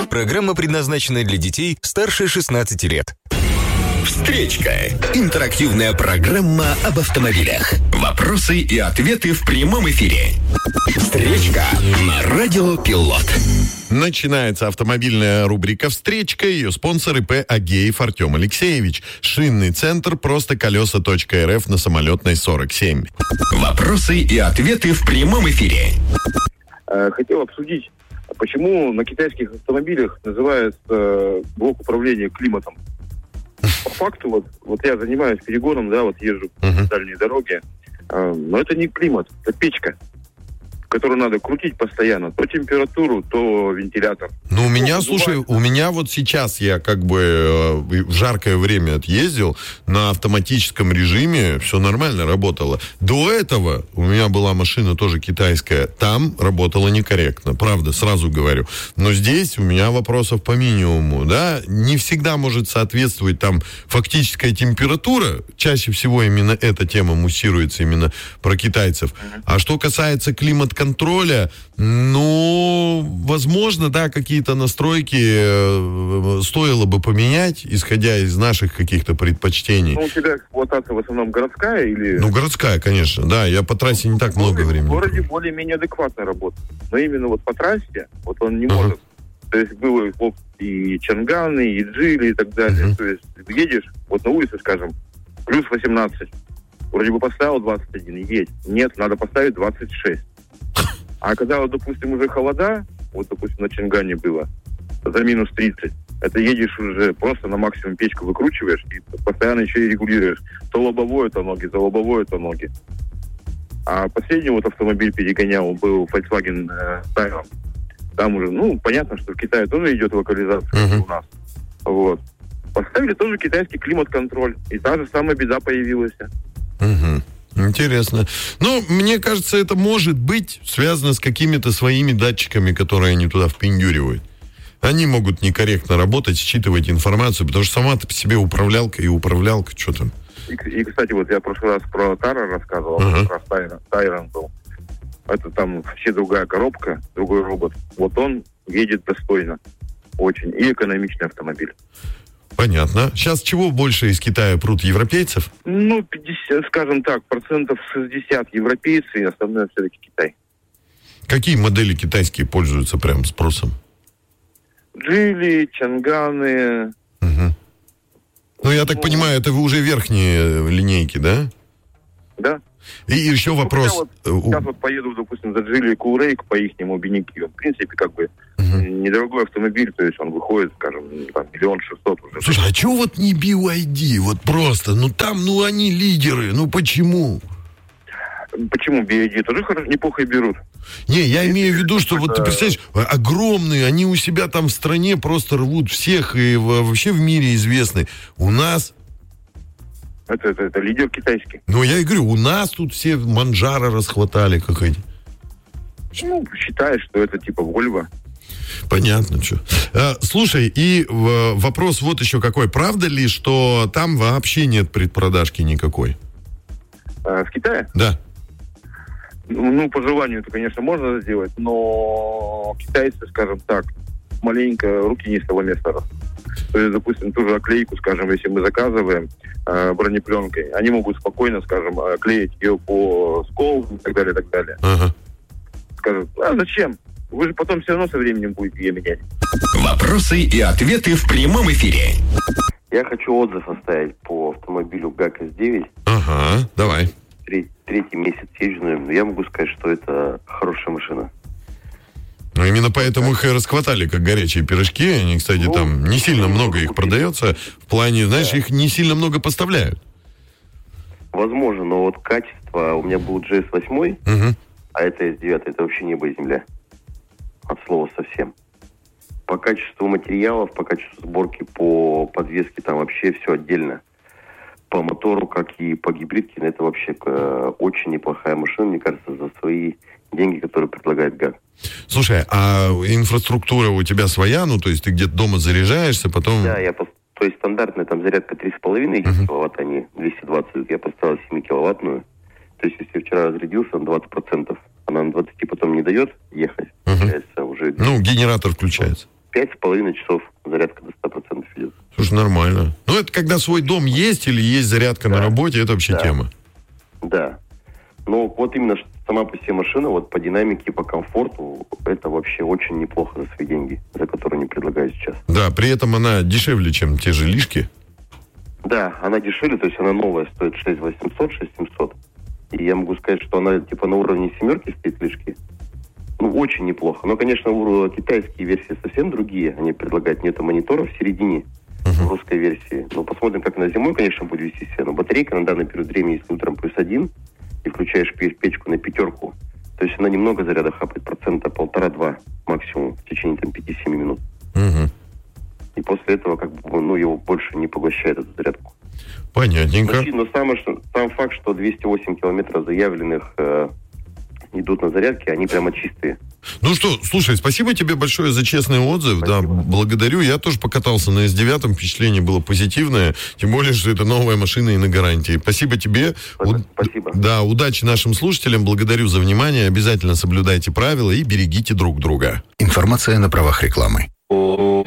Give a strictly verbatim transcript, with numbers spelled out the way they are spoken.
Программа предназначена для детей старше шестнадцати лет. Встречка. Интерактивная программа об автомобилях. Вопросы и ответы в прямом эфире. Встречка на Радио Пилот. Начинается автомобильная рубрика «Встречка». Ее спонсор ИП Агеев Артем Алексеевич. Шинный центр «Просто колеса точка эр эф» на Самолетной сорок семь. Вопросы и ответы в прямом эфире. Хотел обсудить, почему на китайских автомобилях называется блок управления климатом. По факту, вот, вот я занимаюсь перегоном, да, вот езжу по uh-huh. дальние дороги, э, но это не климат, это печка, которую надо крутить постоянно, то температуру, то вентилятор. Ну, у меня, ну, слушай, бывает. у меня вот сейчас я как бы э, в жаркое время отъездил, на автоматическом режиме все нормально работало. До этого у меня была машина тоже китайская, там работала некорректно, правда, сразу говорю. Но здесь у меня вопросов по минимуму, да, не всегда может соответствовать там фактическая температура, чаще всего именно эта тема муссируется именно про китайцев. Mm-hmm. А что касается климат-контроля, ну, возможно, да, какие-то настройки э, стоило бы поменять, исходя из наших каких-то предпочтений. Ну, у тебя эксплуатация в основном городская или... Ну, городская, конечно, да, я по трассе не так в много городе, времени. В городе более-менее адекватно работает, но именно вот по трассе, вот он не uh-huh. может. То есть было и Чанганы, и Джили, и так далее. Uh-huh. То есть едешь, вот на улице, скажем, плюс восемнадцать. Вроде бы поставил двадцать один, едь. Нет, надо поставить двадцать шесть. А когда, вот, допустим, уже холода, вот, допустим, на Чангане было, за минус тридцать, это едешь уже просто на максимум печку выкручиваешь и постоянно еще и регулируешь. То лобовое, то ноги, то лобовое, то ноги. А последний вот автомобиль перегонял, был Volkswagen э, Tayron. Там уже, ну, понятно, что в Китае тоже идет локализация, uh-huh. у нас. Вот. Поставили тоже китайский климат-контроль. И та же самая беда появилась. Uh-huh. Интересно. Ну, мне кажется, это может быть связано с какими-то своими датчиками, которые они туда впендюривают. Они могут некорректно работать, считывать информацию, потому что сама-то по себе управлялка и управлялка, что там. И, и, кстати, вот я в прошлый раз про Тара рассказывал, uh-huh. про Тайрон, Тайрон был. Это там вообще другая коробка, другой робот. Вот он едет достойно. Очень. И экономичный автомобиль. Понятно. Сейчас чего больше из Китая прут, европейцев? Ну, пятьдесят, скажем так, процентов шестьдесят европейцы, и остальное все-таки Китай. Какие модели китайские пользуются прям спросом? Джили, Чанганы. Угу. Ну, я так ну, понимаю, это вы уже верхние линейки, да? Да. И еще вопрос. Вот, сейчас вот поеду, допустим, за Джили Курейк по ихнему обиннику. В принципе, как бы uh-huh. недорогой автомобиль, то есть он выходит, скажем, там, миллион шестьсот уже. Слушай, а чего вот не би вай ди? Вот просто, ну там, ну они лидеры, ну почему? Почему би вай ди? Тоже хорошо, неплохо и берут. Не, я имею в виду, что вот ты представляешь, огромные, они у себя там в стране просто рвут всех и вообще в мире известны. У нас... Это, это, это лидер китайский. Ну, я и говорю, у нас тут все Манджаро расхватали, как эти. Ну, считаешь, что это типа Вольво. Понятно, что. А, слушай, и в, вопрос вот еще какой. Правда ли, что там вообще нет предпродажки никакой? А, в Китае? Да. Ну, ну, по желанию это, конечно, можно сделать, но китайцы, скажем так, маленько руки не с того места растут. То есть, допустим, ту же оклейку, скажем, если мы заказываем э, бронепленкой, они могут спокойно, скажем, клеить ее по сколу и так далее, и так далее. Ага. Скажут, а зачем? Вы же потом все равно со временем будете ее менять. Вопросы и ответы в прямом эфире. Я хочу отзыв оставить по автомобилю ГАК эс девять. Ага, давай. Треть, третий месяц езжу, но я могу сказать, что это хорошая машина. Ну, именно поэтому их и расхватали, как горячие пирожки. Они, кстати, ну, там не сильно ну, много их продается. В плане, знаешь, да. их не сильно много поставляют. Возможно, но вот качество... У меня был джи эс восемь, угу. а это эс девять, это вообще небо и земля. От слова совсем. По качеству материалов, по качеству сборки, по подвеске, там вообще все отдельно. По мотору, как и по гибридке, это вообще э, очень неплохая машина, мне кажется, за свои деньги, которые предлагает ГАК. Слушай, а инфраструктура у тебя своя? Ну, то есть ты где-то дома заряжаешься, потом... Да, я, то есть стандартная там зарядка три с половиной uh-huh. киловатт, а не двести двадцать. Я поставил семикиловаттную. То есть если вчера разрядился на двадцать процентов, она на двадцать потом не дает ехать. Uh-huh. Получается, уже... Ну, генератор включается. пять с половиной часов зарядка до ста процентов идет. Слушай, нормально. Ну, это когда свой дом есть или есть зарядка да. на работе, это вообще да. тема. Да. Но вот именно сама по себе машина, вот по динамике, по комфорту, это вообще очень неплохо за свои деньги, за которые они предлагают сейчас. Да, при этом она дешевле, чем те же лишки. Да, она дешевле, то есть она новая, стоит шесть восемьсот, шесть семьсот. И я могу сказать, что она типа на уровне семерки стоит лишки. Ну, очень неплохо. Но, конечно, китайские версии совсем другие. Они предлагают нету монитора в середине uh-huh. в русской версии. Но посмотрим, как она зимой, конечно, будет вести себя. Но батарейка на данный период времени, если утром плюс один, и включаешь печку на пятерку, то есть она немного заряда хапает, процента полтора-два максимум в течение там пяти-семи минут. Uh-huh. И после этого как бы, ну, его больше не поглощает эту зарядку. Понятненько. Но, но сам, сам факт, что двести восемь километров заявленных э, идут на зарядке, они прямо чистые. Ну что, слушай, спасибо тебе большое за честный отзыв. Спасибо. Да, благодарю. Я тоже покатался на эс девять, впечатление было позитивное. Тем более, что это новая машина и на гарантии. Спасибо тебе. Спасибо. У... Да, удачи нашим слушателям. Благодарю за внимание. Обязательно соблюдайте правила и берегите друг друга. Информация на правах рекламы.